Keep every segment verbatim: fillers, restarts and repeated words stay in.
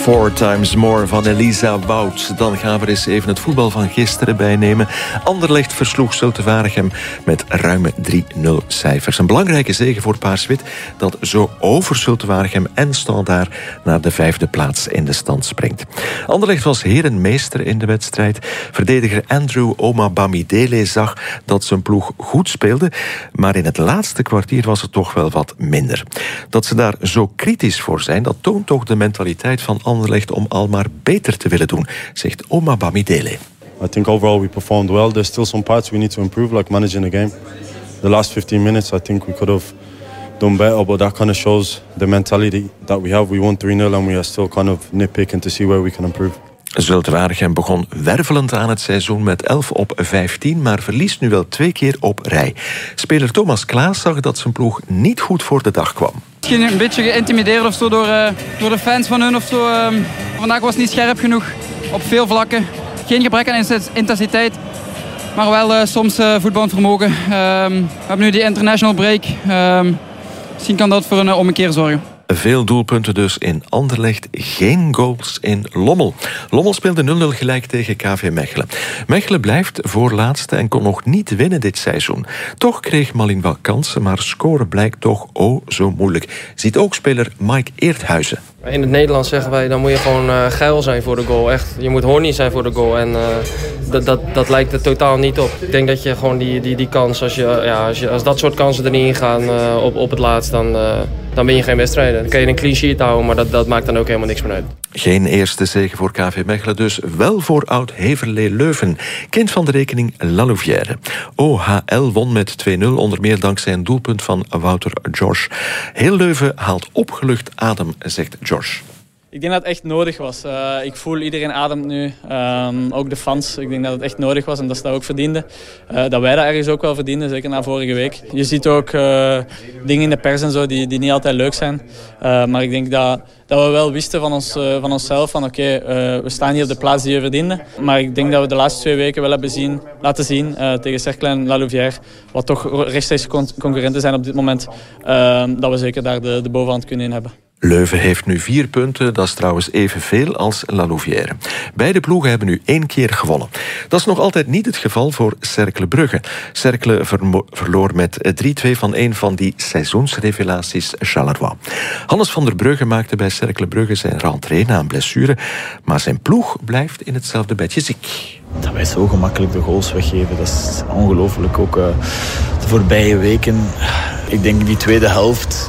Four times more van Elisa Wout. Dan gaan we eens even het voetbal van gisteren bijnemen. Anderlecht versloeg Zulte Waregem met ruime drie nul cijfers. Een belangrijke zege voor Paars-Wit dat zo over Zulte Waregem en Standaard naar de vijfde plaats in de stand springt. Anderlecht was herenmeester in de wedstrijd. Verdediger Andrew Omabamidele zag dat zijn ploeg goed speelde, maar in het laatste kwartier was het toch wel wat minder. Dat ze daar zo kritisch voor zijn, dat toont toch de mentaliteit van Anderlecht om al maar beter te willen doen, zegt Omabamidele. I think overall we performed well. There's still some parts we need to improve, like managing the game. The last fifteen minutes, I think we could have done better, but that kind of shows the mentality that we have. We won three nil and we are still kind of nitpicking to see where we can improve. Zulte Waregem begon wervelend aan het seizoen met elf op vijftien, maar verliest nu wel twee keer op rij. Speler Thomas Klaas zag dat zijn ploeg niet goed voor de dag kwam. Misschien een beetje geïntimideerd of zo door, uh, door de fans van hun of zo. Uh, vandaag was het niet scherp genoeg op veel vlakken. Geen gebrek aan intensiteit, maar wel uh, soms uh, voetballend vermogen. Uh, we hebben nu die international break. Uh, misschien kan dat voor een uh, ommekeer zorgen. Veel doelpunten dus in Anderlecht, geen goals in Lommel. Lommel speelde nul nul gelijk tegen K V Mechelen. Mechelen blijft voorlaatste en kon nog niet winnen dit seizoen. Toch kreeg Malin wel kansen, maar scoren blijkt toch oh zo moeilijk. Ziet ook speler Mike Eerthuizen. In het Nederlands zeggen wij, dan moet je gewoon uh, geil zijn voor de goal. Echt, je moet horny zijn voor de goal. En uh, dat, dat, dat lijkt er totaal niet op. Ik denk dat je gewoon die, die, die kans, als, je, ja, als, je, als dat soort kansen er niet in gaan uh, op, op het laatst, dan, uh, dan ben je geen wedstrijder. Dan kan je een clean sheet houden, maar dat, dat maakt dan ook helemaal niks meer uit. Geen eerste zege voor K V Mechelen, dus wel voor Oud-Heverlee-Leuven. Kind van de rekening La Louvière. O H L won met twee nul, onder meer dankzij een doelpunt van Wouter George. Heel Leuven haalt opgelucht adem, zegt George. Ik denk dat het echt nodig was. Uh, ik voel iedereen ademt nu. Um, ook de fans. Ik denk dat het echt nodig was en dat ze dat ook verdienden. Uh, dat wij dat ergens ook wel verdienden, zeker na vorige week. Je ziet ook uh, dingen in de pers en zo die, die niet altijd leuk zijn. Uh, maar ik denk dat, dat we wel wisten van, ons, uh, van onszelf van oké, okay, uh, we staan hier op de plaats die we verdienden. Maar ik denk dat we de laatste twee weken wel hebben zien, laten zien uh, tegen Cercle en La Louvière, wat toch rechtstreeks con- concurrenten zijn op dit moment, uh, dat we zeker daar de, de bovenhand kunnen in hebben. Leuven heeft nu vier punten, dat is trouwens evenveel als La Louvière. Beide ploegen hebben nu één keer gewonnen. Dat is nog altijd niet het geval voor Cercle Brugge. Cercle vermo- verloor met drie twee van een van die seizoensrevelaties Charleroi. Hannes van der Brugge maakte bij Cercle Brugge zijn rentrée na een blessure, maar zijn ploeg blijft in hetzelfde bedje ziek. Dat wij zo gemakkelijk de goals weggeven, dat is ongelooflijk. Ook uh, de voorbije weken, ik denk die tweede helft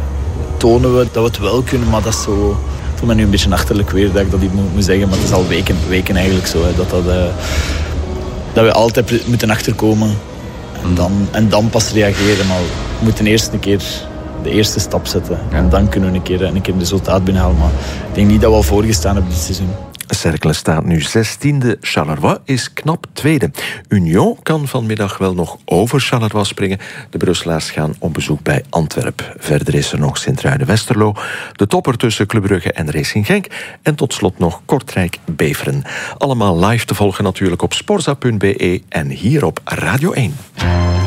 tonen we dat we het wel kunnen, maar dat is zo. Ik voel me nu een beetje achterlijk weer dat ik dat niet moet, moet zeggen, maar het is al weken, weken eigenlijk zo. Hè, dat, dat, uh, dat we altijd moeten achterkomen en dan, en dan pas reageren. Maar we moeten eerst een keer de eerste stap zetten en dan kunnen we een keer een, keer een resultaat binnenhalen. Maar ik denk niet dat we al voorgestaan hebben dit seizoen. Cercle staat nu zestiende, Charleroi is knap tweede. Union kan vanmiddag wel nog over Charleroi springen. De Brusselaars gaan op bezoek bij Antwerpen. Verder is er nog Sint-Truiden-Westerlo, de topper tussen Club Brugge en Racing Genk en tot slot nog Kortrijk-Beveren. Allemaal live te volgen natuurlijk op sporza punt be en hier op Radio één.